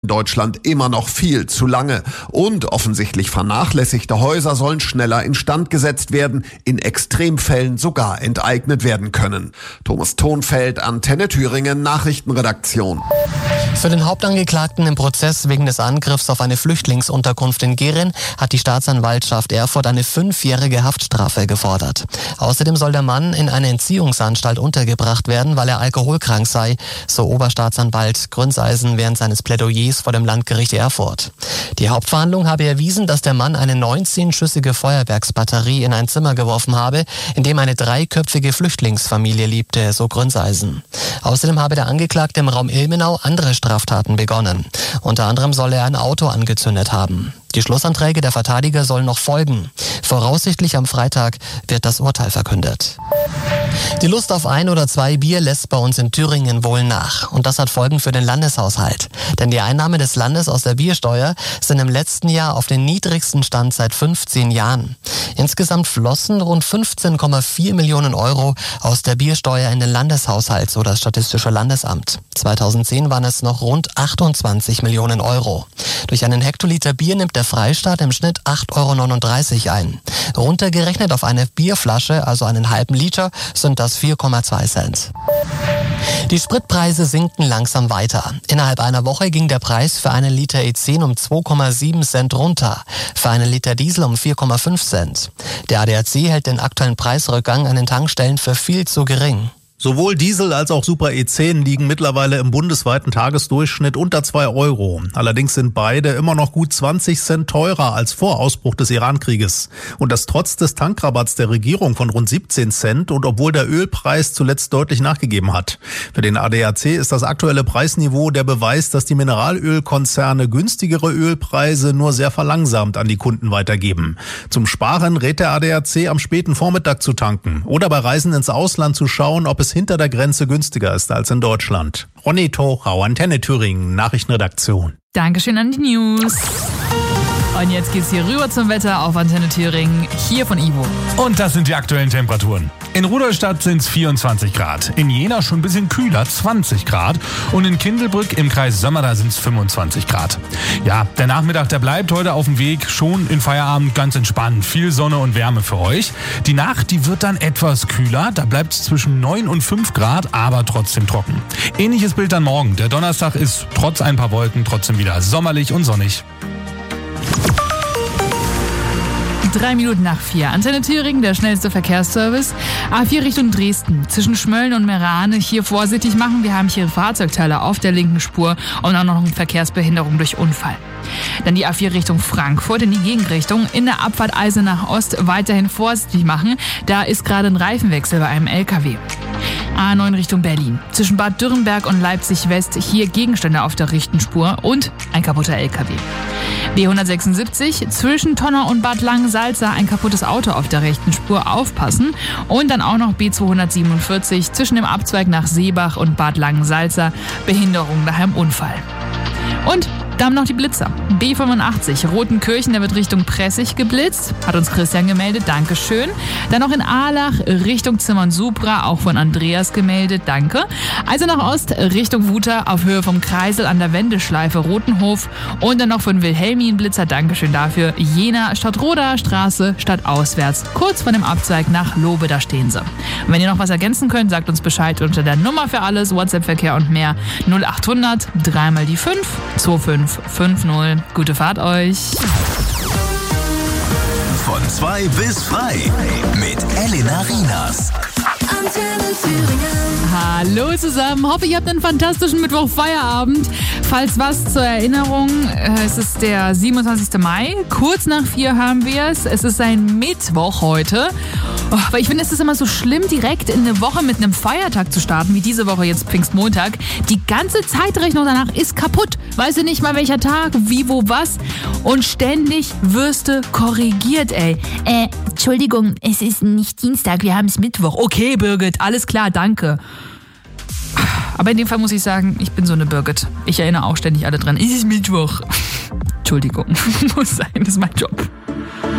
Deutschland immer noch viel zu lange. Und offensichtlich vernachlässigte Häuser sollen schneller instand gesetzt werden, in Extremfällen sogar enteignet werden können. Thomas Thonfeld, Antenne Thüringen, Nachrichtenredaktion. Für den Hauptangeklagten im Prozess wegen des Angriffs auf eine Flüchtlingsunterkunft in Gehren hat die Staatsanwaltschaft Erfurt eine 5-jährige Haftstrafe gefordert. Außerdem soll der Mann in eine Entziehungsanstalt untergebracht werden, weil er alkoholkrank sei, so Oberstaatsanwalt Grünseisen während seines Plädoyers vor dem Landgericht Erfurt. Die Hauptverhandlung habe erwiesen, dass der Mann eine 19-schüssige Feuerwerksbatterie in ein Zimmer geworfen habe, in dem eine 3-köpfige Flüchtlingsfamilie lebte, so Grünseisen. Außerdem habe der Angeklagte im Raum Ilmenau andere Straftaten begonnen. Unter anderem soll er ein Auto angezündet haben. Die Schlussanträge der Verteidiger sollen noch folgen. Voraussichtlich am Freitag wird das Urteil verkündet. Die Lust auf 1 oder 2 Bier lässt bei uns in Thüringen wohl nach. Und das hat Folgen für den Landeshaushalt. Denn die Einnahmen des Landes aus der Biersteuer sind im letzten Jahr auf den niedrigsten Stand seit 15 Jahren. Insgesamt flossen rund 15,4 Millionen Euro aus der Biersteuer in den Landeshaushalt, so das Statistische Landesamt. 2010 waren es noch rund 28 Millionen Euro. Durch einen Hektoliter Bier nimmt der Freistaat im Schnitt 8,39 € ein. Runtergerechnet auf eine Bierflasche, also einen halben Liter, sind das 4,2 Cent. Die Spritpreise sinken langsam weiter. Innerhalb einer Woche ging der Preis für einen Liter E10 um 2,7 Cent runter, für einen Liter Diesel um 4,5 Cent. Der ADAC hält den aktuellen Preisrückgang an den Tankstellen für viel zu gering. Sowohl Diesel als auch Super E10 liegen mittlerweile im bundesweiten Tagesdurchschnitt unter 2 €. Allerdings sind beide immer noch gut 20 Cent teurer als vor Ausbruch des Iran-Krieges. Und das trotz des Tankrabatts der Regierung von rund 17 Cent und obwohl der Ölpreis zuletzt deutlich nachgegeben hat. Für den ADAC ist das aktuelle Preisniveau der Beweis, dass die Mineralölkonzerne günstigere Ölpreise nur sehr verlangsamt an die Kunden weitergeben. Zum Sparen rät der ADAC am späten Vormittag zu tanken oder bei Reisen ins Ausland zu schauen, ob es hinter der Grenze günstiger ist als in Deutschland. Ronny Tochau, Antenne Thüringen, Nachrichtenredaktion. Dankeschön an die News. Und jetzt geht's hier rüber zum Wetter auf Antenne Thüringen, hier von Ivo. Und das sind die aktuellen Temperaturen. In Rudolstadt sind es 24 Grad, in Jena schon ein bisschen kühler, 20 Grad und in Kindelbrück im Kreis Sömmerda sind es 25 Grad. Ja, der Nachmittag, der bleibt heute auf dem Weg, schon in Feierabend ganz entspannt, viel Sonne und Wärme für euch. Die Nacht, die wird dann etwas kühler, da bleibt es zwischen 9 und 5 Grad, aber trotzdem trocken. Ähnliches Bild dann morgen, der Donnerstag ist trotz ein paar Wolken trotzdem wieder sommerlich und sonnig. 3 Minuten nach 4. Antenne Thüringen, der schnellste Verkehrsservice. A4 Richtung Dresden. Zwischen Schmölln und Meerane hier vorsichtig machen. Wir haben hier Fahrzeugteile auf der linken Spur und auch noch eine Verkehrsbehinderung durch Unfall. Dann die A4 Richtung Frankfurt in die Gegenrichtung. In der Abfahrt Eisenach Ost weiterhin vorsichtig machen. Da ist gerade ein Reifenwechsel bei einem LKW. A9 Richtung Berlin. Zwischen Bad Dürrenberg und Leipzig West hier Gegenstände auf der rechten Spur und ein kaputter LKW. B176 zwischen Tonner und Bad Langensalza ein kaputtes Auto auf der rechten Spur, aufpassen. Und dann auch noch B247 zwischen dem Abzweig nach Seebach und Bad Langensalza, Behinderung nach einem Unfall. Und da haben wir noch die Blitzer. B85 Rotenkirchen, der wird Richtung Pressig geblitzt. Hat uns Christian gemeldet, Dankeschön. Dann noch in Ahlach Richtung Zimmern-Supra, auch von Andreas gemeldet, danke. Also nach Ost Richtung Wuter auf Höhe vom Kreisel an der Wendeschleife Rotenhof. Und dann noch von Wilhelmin Blitzer, Dankeschön dafür. Jena Stadtroder Straße stadtauswärts, kurz vor dem Abzweig nach Lobe, da stehen sie. Und wenn ihr noch was ergänzen könnt, sagt uns Bescheid unter der Nummer für alles, WhatsApp-Verkehr und mehr 0800 3 mal die 5 2550. Gute Fahrt euch. Von 2 bis frei mit Elena Rienas. Antenne Thüringen. Hallo zusammen, hoffe ihr habt einen fantastischen Mittwoch Feierabend. Falls was zur Erinnerung, es ist der 27. Mai, kurz nach 4 haben wir es. Es ist ein Mittwoch heute. Weil ich finde, es ist immer so schlimm, direkt in eine Woche mit einem Feiertag zu starten, wie diese Woche jetzt Pfingstmontag. Die ganze Zeitrechnung danach ist kaputt. Weißt du nicht mal, welcher Tag, wie, wo, was. Und ständig wirst du korrigiert, ey. Entschuldigung, es ist nicht Dienstag, wir haben es Mittwoch. Okay, Birgit, alles klar, danke. Aber in dem Fall muss ich sagen, ich bin so eine Birgit. Ich erinnere auch ständig alle dran. Es ist Mittwoch. Entschuldigung, muss sein, das ist mein Job.